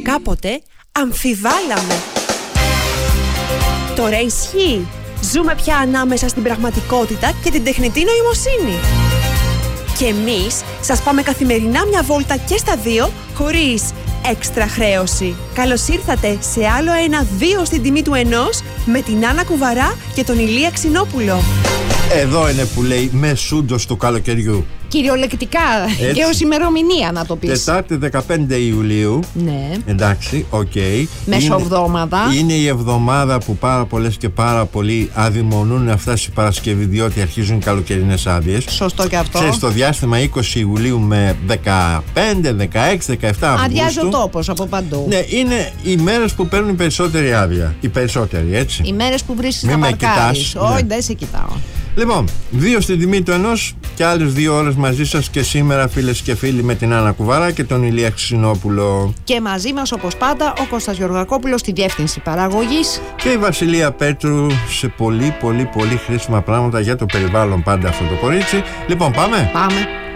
κάποτε αμφιβάλαμε. Τώρα ισχύει. Ζούμε πια ανάμεσα στην πραγματικότητα και την τεχνητή νοημοσύνη. Και εμείς σας πάμε καθημερινά μια βόλτα και στα δύο, χωρίς έξτρα χρέωση. Καλώς ήρθατε σε άλλο ένα 2 στην τιμή του 1 με την Άννα Κουβαρά και τον Ηλία Ξινόπουλο. Εδώ είναι που λέει μεσούντος του καλοκαιριού. Κυριολεκτικά. Έτσι. Και ως ημερομηνία να το πεις. Τετάρτη 15 Ιουλίου. Ναι. Εντάξει, οκ. Μεσοβδόμαδα. Είναι η εβδομάδα που πάρα πολλές και πάρα πολλοί αδειμονούν να φτάσει η Παρασκευή, διότι αρχίζουν οι καλοκαιρινές άδειες. Σωστό και αυτό. Ξέρεις, στο διάστημα 20 Ιουλίου με 15, 16, 17 Αυγούστου. Αδειάζει ο τόπος από παντού. Ναι, είναι οι μέρες που παίρνουν οι περισσότερη άδεια. Οι περισσότεροι, έτσι. Οι μέρες που βρίσκεις Μη να με παρκάρεις. κοιτάς, Όχι, ναι. δεν σε κοιτάω. Λοιπόν, 2 στην τιμή του 1 και άλλες 2 ώρες μαζί σας και σήμερα, φίλες και φίλοι, με την Άννα Κουβαρά και τον Ηλία Ξινόπουλο. Και μαζί μας, όπως πάντα, ο Κώστας Γεωργακόπουλος στη διεύθυνση παραγωγής. Και η Βασιλεία Πέτρου σε πολύ χρήσιμα πράγματα για το περιβάλλον, πάντα αυτό το κορίτσι. Λοιπόν, πάμε. Πάμε.